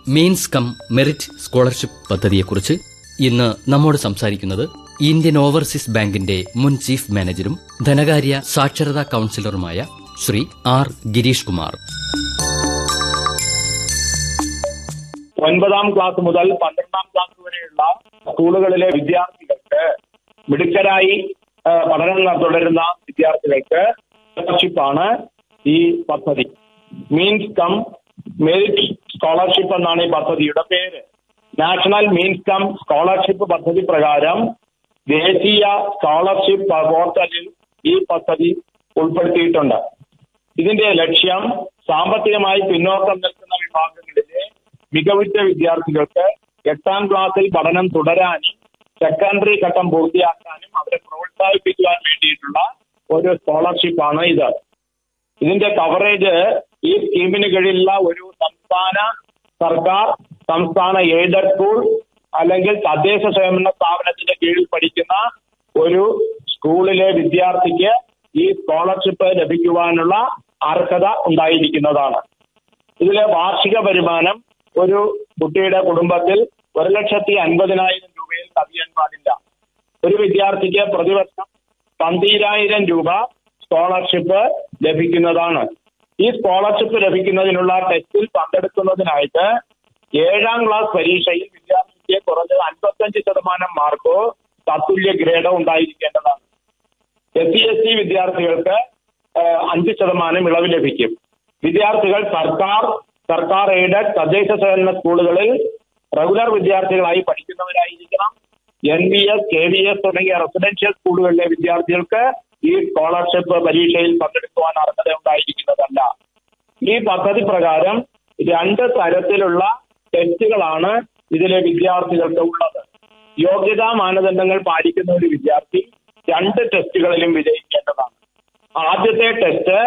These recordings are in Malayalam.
മീൻസ് കം മെറിറ്റ് സ്കോളർഷിപ്പ് പദ്ധതിയെക്കുറിച്ച് ഇന്ന് നമ്മോട് സംസാരിക്കുന്നത് ഇന്ത്യൻ ഓവർസീസ് ബാങ്കിന്റെ മുൻ ചീഫ് മാനേജരും ധനകാര്യ സാക്ഷരതാ കൌൺസിലറുമായ ശ്രീ ആർ ഗിരീഷ് കുമാർ. 9ാം ക്ലാസ് മുതൽ 12ാം ക്ലാസ് വരെയുള്ള സ്കൂളുകളിലെ വിദ്യാർത്ഥികൾക്ക് മിടുക്കരായി പഠനം തുടരുന്ന വിദ്യാർത്ഥികൾക്ക് സ്കോളർഷിപ്പാണ് ഈ പദ്ധതി. മീൻസ് കം മെറിറ്റ് സ്കോളർഷിപ്പ് എന്നാണ് ഈ പദ്ധതിയുടെ പേര്. നാഷണൽ മീൻസ് കം സ്കോളർഷിപ്പ് പദ്ധതി പ്രകാരം ദേശീയ സ്കോളർഷിപ്പ് പോർട്ടലിൽ ഈ പദ്ധതി ഉൾപ്പെടുത്തിയിട്ടുണ്ട്. ഇതിന്റെ ലക്ഷ്യം സാമ്പത്തികമായി പിന്നോക്കം നിൽക്കുന്ന വിഭാഗങ്ങളിലെ മികവുറ്റ വിദ്യാർത്ഥികൾക്ക് 8ാം ക്ലാസ്സിൽ പഠനം തുടരാനും സെക്കൻഡറി ഘട്ടം പൂർത്തിയാക്കാനും അവരെ പ്രോത്സാഹിപ്പിക്കുവാൻ വേണ്ടിയിട്ടുള്ള ഒരു സ്കോളർഷിപ്പാണ് ഇത്. ഇതിന്റെ കവറേജ് ഈ സ്കീമിന് കീഴിലുള്ള ഒരു സർക്കാർ, സംസ്ഥാന എയ്ഡഡ് സ്കൂൾ അല്ലെങ്കിൽ തദ്ദേശ സ്വയംഭരണ സ്ഥാപനത്തിന്റെ കീഴിൽ പഠിക്കുന്ന ഒരു സ്കൂളിലെ വിദ്യാർത്ഥിക്ക് ഈ സ്കോളർഷിപ്പ് ലഭിക്കുവാനുള്ള അർഹത ഉണ്ടായിരിക്കുന്നതാണ്. ഇതിലെ വാർഷിക വരുമാനം ഒരു കുട്ടിയുടെ കുടുംബത്തിൽ 1,50,000 രൂപയിൽ കവിയാൻ പാടില്ല. ഒരു വിദ്യാർത്ഥിക്ക് പ്രതിവർഷം 12,000 രൂപ സ്കോളർഷിപ്പ് ലഭിക്കുന്നതാണ്. ഈ സ്കോളർഷിപ്പ് ലഭിക്കുന്നതിനുള്ള ടെസ്റ്റിൽ പങ്കെടുക്കുന്നതിനായിട്ട് 7ാം ക്ലാസ് പരീക്ഷയിൽ വിദ്യാർത്ഥിക്ക് കുറഞ്ഞത് 55% മാർക്കോ തത്തുല്യ ഗ്രേഡോ ഉണ്ടായിരിക്കേണ്ടതാണ്. SC/ST വിദ്യാർത്ഥികൾക്ക് 5% ഇളവ് ലഭിക്കും. വിദ്യാർത്ഥികൾ സർക്കാർ എയ്ഡഡ് തദ്ദേശ സ്വയംഭരണ സ്കൂളുകളിൽ റെഗുലർ വിദ്യാർത്ഥികളായി പഠിക്കുന്നവരായിരിക്കണം. NVS, KVS തുടങ്ങിയ റെസിഡൻഷ്യൽ സ്കൂളുകളിലെ വിദ്യാർത്ഥികൾക്ക് ഈ സ്കോളർഷിപ്പ് പരീക്ഷയിൽ പങ്കെടുക്കുവാൻ അർഹത ഉണ്ടായിരിക്കുന്നതല്ല. ഈ പദ്ധതി പ്രകാരം 2 തരത്തിലുള്ള ടെസ്റ്റുകളാണ് ഇതിലെ വിദ്യാർത്ഥികൾക്ക് ഉള്ളത്. യോഗ്യതാ മാനദണ്ഡങ്ങൾ പാലിക്കുന്ന ഒരു വിദ്യാർത്ഥി 2 ടെസ്റ്റുകളിലും വിജയിക്കേണ്ടതാണ്. ആദ്യത്തെ ടെസ്റ്റ്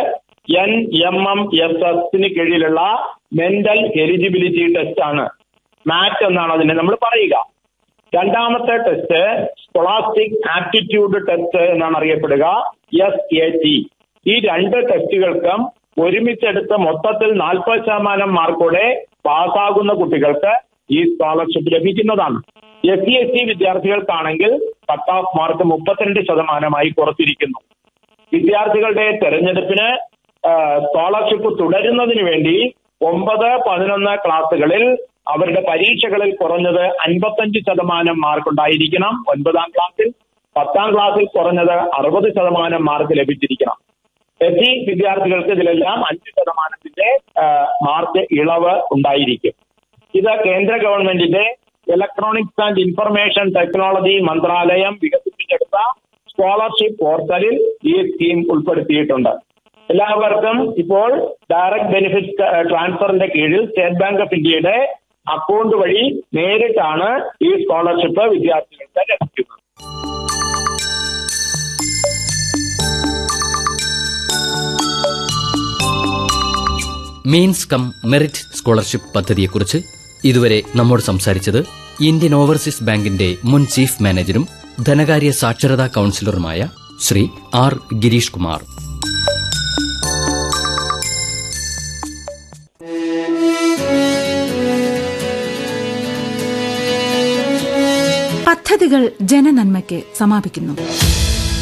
NMMSS കീഴിലുള്ള മെന്റൽ എലിജിബിലിറ്റി ടെസ്റ്റ് ആണ്. മാറ്റ് എന്നാണ് അതിനെ നമ്മൾ പറയുക. 2ാമത്തെ ടെസ്റ്റ് സ്കോളാസ്റ്റിക് ആപ്റ്റിറ്റ്യൂഡ് ടെസ്റ്റ് എന്നാണ് അറിയപ്പെടുക, SAT. ഈ 2 ടെസ്റ്റുകൾക്കും ഒരുമിച്ചെടുത്ത് മൊത്തത്തിൽ 40% മാർക്കോടെ പാസ്സാകുന്ന കുട്ടികൾക്ക് ഈ സ്കോളർഷിപ്പ് ലഭിക്കുന്നതാണ്. SC/ST വിദ്യാർത്ഥികൾക്കാണെങ്കിൽ cut off mark 32% കുറച്ചിരിക്കുന്നു. വിദ്യാർത്ഥികളുടെ തെരഞ്ഞെടുപ്പിന് സ്കോളർഷിപ്പ് തുടരുന്നതിന് വേണ്ടി 9, 11 ക്ലാസ്സുകളിൽ അവരുടെ പരീക്ഷകളിൽ കുറഞ്ഞത് 55% മാർക്ക് ഉണ്ടായിരിക്കണം. 9ാം ക്ലാസ്സിൽ, 10ാം ക്ലാസ്സിൽ കുറഞ്ഞത് 60% മാർക്ക് ലഭിച്ചിരിക്കണം. SC വിദ്യാർത്ഥികൾക്ക് ഇതിലെല്ലാം 5% മാർക്ക് ഇളവ് ഉണ്ടായിരിക്കും. ഇത് കേന്ദ്ര ഗവൺമെന്റിന്റെ ഇലക്ട്രോണിക്സ് ആൻഡ് ഇൻഫർമേഷൻ ടെക്നോളജി മന്ത്രാലയം വികസിപ്പിച്ചെടുത്ത സ്കോളർഷിപ്പ് പോർട്ടലിൽ ഈ സ്കീം ഉൾപ്പെടുത്തിയിട്ടുണ്ട്. എല്ലാവർക്കും ഇപ്പോൾ ഡയറക്ട് ബെനിഫിറ്റ് ട്രാൻസ്ഫറിന്റെ കീഴിൽ സ്റ്റേറ്റ് ബാങ്ക് ഓഫ് ഇന്ത്യയുടെ അക്കൗണ്ട് വഴി നേരിട്ടാണ് ഈ സ്കോളർഷിപ്പ് വിദ്യാർത്ഥികൾക്ക് ലഭിക്കുന്നത്. മീൻസ് കം മെറിറ്റ് സ്കോളർഷിപ്പ് പദ്ധതിയെക്കുറിച്ച് ഇതുവരെ നമ്മോട് സംസാരിച്ചത് ഇന്ത്യൻ ഓവർസീസ് ബാങ്കിന്റെ മുൻ ചീഫ് മാനേജരും ധനകാര്യ സാക്ഷരതാ കൌൺസിലറുമായ ശ്രീ ആർ ഗിരീഷ് കുമാർ. പദ്ധതികൾ ജനനന്മയ്ക്ക് സമാപിക്കുന്നു.